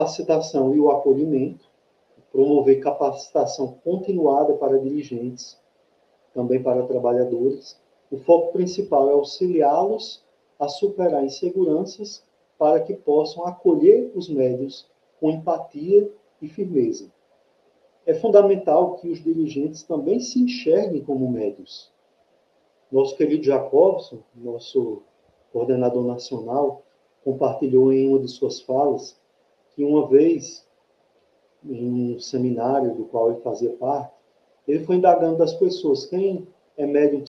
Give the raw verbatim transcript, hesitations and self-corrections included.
capacitação e o acolhimento, promover capacitação continuada para dirigentes, também para trabalhadores. O foco principal é auxiliá-los a superar inseguranças para que possam acolher os médios com empatia e firmeza. É fundamental que os dirigentes também se enxerguem como médios. Nosso querido Jacobson, nosso coordenador nacional, compartilhou em uma de suas falas que uma vez, em um seminário do qual ele fazia parte, ele foi indagando das pessoas quem é médium